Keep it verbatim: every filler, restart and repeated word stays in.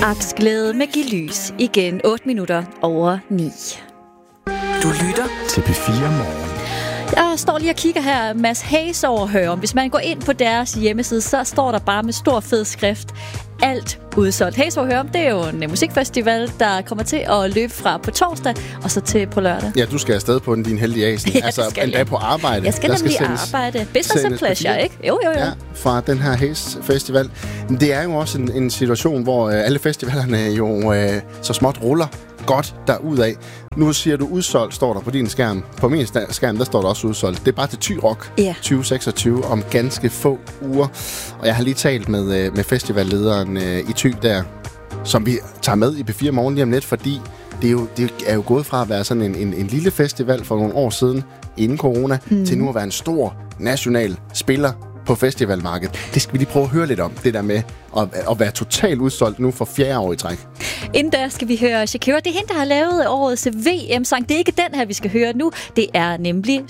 Aksglæde med Gilys. Igen otte minutter over ni. Du lytter til P fire Morgen. Jeg står lige og kigger her. Mads Hayes overhører. Hvis man går ind på deres hjemmeside, så står der bare med stor fed skrift: alt udsolgt. Hayes overhører, det er jo en musikfestival, der kommer til at løbe fra på torsdag og så til på lørdag. Ja, du skal afsted på den, din heldige asen. Ja, altså en dag på arbejde. Jeg skal der nemlig skal sendes, arbejde. Business and pleasure, ikke? Jo, jo, jo. Ja, fra den her Hayes Festival. Det er jo også en, en situation, hvor øh, alle festivalerne jo øh, så småt ruller godt derudad. Nu siger du udsolgt, står der på din skærm. På min skærm, der står der også udsolgt. Det er bare til Thy Rock yeah. tyve seksogtyve om ganske få uger. Og jeg har lige talt med, med festivallederen øh, i Thy der, som vi tager med i P fire Morgen lige om lidt, fordi det er jo, det er jo gået fra at være sådan en, en, en lille festival for nogle år siden, inden corona, mm. til nu at være en stor national spiller på festivalmarkedet. Det skal vi lige prøve at høre lidt om, det der med at, at være totalt udsolgt nu for fjerde år i træk. Inden da skal vi høre Shakira. Det er hende, der har lavet årets V M-sang. Det er ikke den her, vi skal høre nu. Det er nemlig